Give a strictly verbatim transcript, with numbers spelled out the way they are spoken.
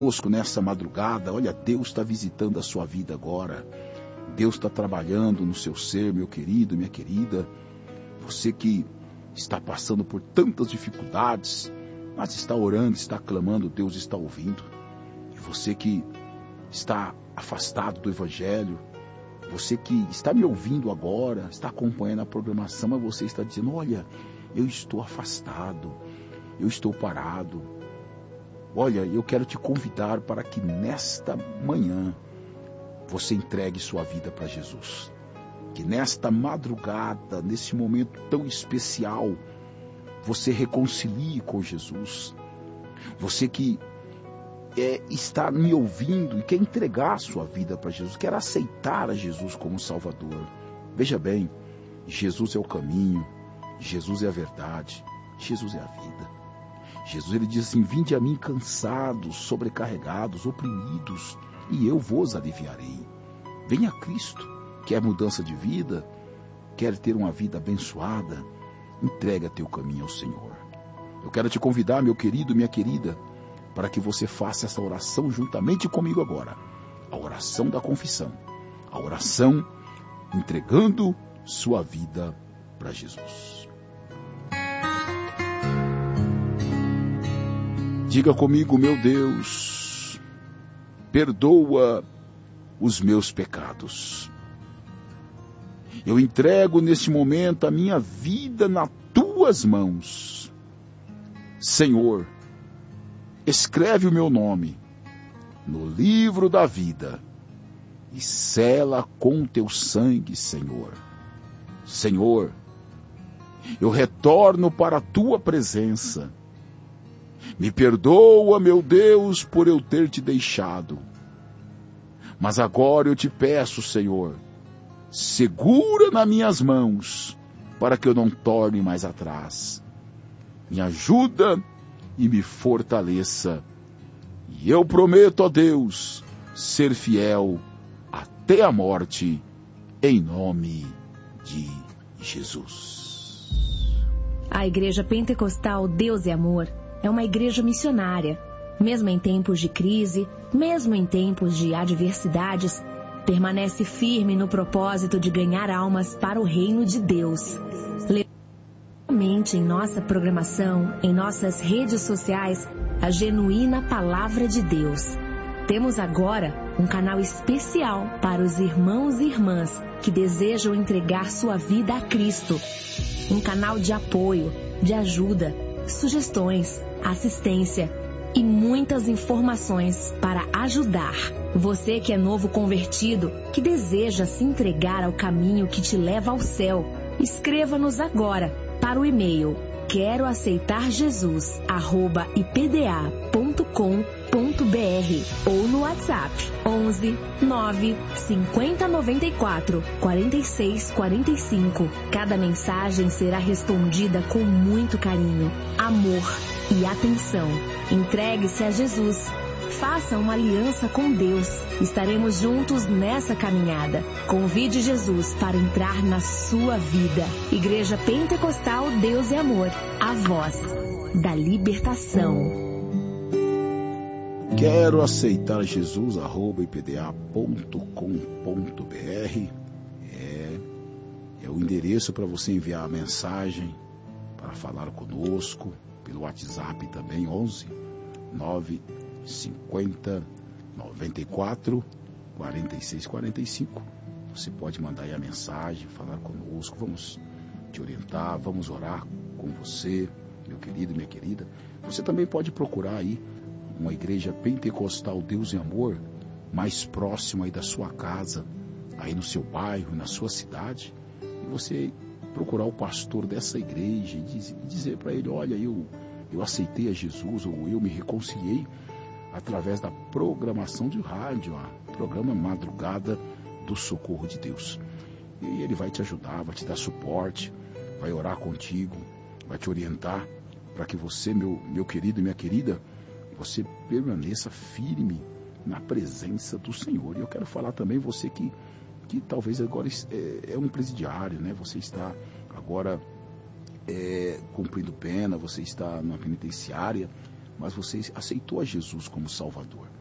conosco nessa madrugada. Olha, Deus está visitando a sua vida agora. Deus está trabalhando no seu ser, meu querido, minha querida. Você que está passando por tantas dificuldades, mas está orando, está clamando, Deus está ouvindo. E você que está afastado do Evangelho, você que está me ouvindo agora, está acompanhando a programação, mas você está dizendo, olha, eu estou afastado, eu estou parado. Olha, eu quero te convidar para que nesta manhã você entregue sua vida para Jesus. Que nesta madrugada, nesse momento tão especial, você reconcilie com Jesus. Você que é, está me ouvindo e quer entregar sua vida para Jesus, quer aceitar a Jesus como Salvador. Veja bem, Jesus é o caminho, Jesus é a verdade, Jesus é a vida. Jesus, ele diz assim, vinde a mim cansados, sobrecarregados, oprimidos, e eu vos aliviarei. Venha a Cristo. Quer mudança de vida? Quer ter uma vida abençoada? Entrega teu caminho ao Senhor. Eu quero te convidar, meu querido, minha querida, para que você faça essa oração juntamente comigo agora. A oração da confissão. A oração entregando sua vida para Jesus. Diga comigo, meu Deus, perdoa os meus pecados. Eu entrego neste momento a minha vida nas tuas mãos. Senhor, escreve o meu nome no livro da vida e sela com teu sangue, Senhor. Senhor, eu retorno para a tua presença. Me perdoa, meu Deus, por eu ter te deixado. Mas agora eu te peço, Senhor, segura nas minhas mãos, para que eu não torne mais atrás. Me ajuda e me fortaleça. E eu prometo a Deus ser fiel até a morte, em nome de Jesus. A Igreja Pentecostal Deus é Amor é uma igreja missionária. Mesmo em tempos de crise, mesmo em tempos de adversidades, permanece firme no propósito de ganhar almas para o reino de Deus. Levamos em nossa programação, em nossas redes sociais, a genuína palavra de Deus. Temos agora um canal especial para os irmãos e irmãs que desejam entregar sua vida a Cristo. Um canal de apoio, de ajuda, sugestões, assistência e muitas informações para ajudar você que é novo convertido, que deseja se entregar ao caminho que te leva ao céu. Escreva-nos agora para o e-mail quero aceitar Jesus arroba i p d a ponto com ponto b r ou no WhatsApp onze nove cinquenta noventa e quatro quarenta e seis quarenta e cinco. Cada mensagem será respondida com muito carinho, amor e atenção. Entregue-se a Jesus. Faça uma aliança com Deus. Estaremos juntos nessa caminhada. Convide Jesus para entrar na sua vida. Igreja Pentecostal Deus é Amor. A voz da libertação. Quero aceitar Jesus, arroba i p d a ponto com ponto b r. É, é o endereço para você enviar a mensagem, para falar conosco, pelo WhatsApp também, onze nove cinquenta noventa e quatro quarenta e seis quarenta e cinco. Você pode mandar aí a mensagem, falar conosco, vamos te orientar, vamos orar com você, meu querido e minha querida. Você também pode procurar aí uma igreja pentecostal Deus e Amor mais próxima aí da sua casa, aí no seu bairro, na sua cidade, e você procurar o pastor dessa igreja e diz, dizer para ele, olha, eu, eu aceitei a Jesus, ou eu me reconciliei através da programação de rádio, a programa Madrugada do Socorro de Deus. E ele vai te ajudar, vai te dar suporte, vai orar contigo, vai te orientar para que você, meu, meu querido e minha querida, você permaneça firme na presença do Senhor. E eu quero falar também, você que, que talvez agora é, é um presidiário, né? Você está agora é, cumprindo pena, você está numa penitenciária, mas você aceitou a Jesus como Salvador.